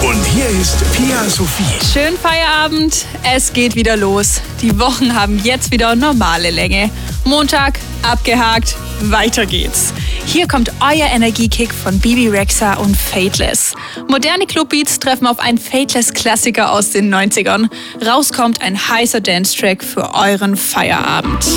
Und hier ist Pia Sophie. Schönen Feierabend, es geht wieder los. Die Wochen haben jetzt wieder normale Länge. Montag, abgehakt, weiter geht's. Hier kommt euer Energiekick von Bibi Rexha und Faithless. Moderne Clubbeats treffen auf einen Faithless-Klassiker aus den 90ern. Raus kommt ein heißer Dance-Track für euren Feierabend.